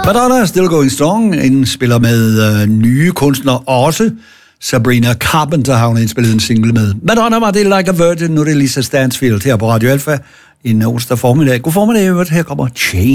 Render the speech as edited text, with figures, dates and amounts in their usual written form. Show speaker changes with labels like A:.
A: Madonna er still going strong, indspiller med nye kunstnere også. Sabrina Carpenter har hun indspillet en single med. Madonna var det Like a Virgin, nu er det Lisa Stansfield her på Radio Alpha en onsdag formiddag. God formiddag, her kommer Chain.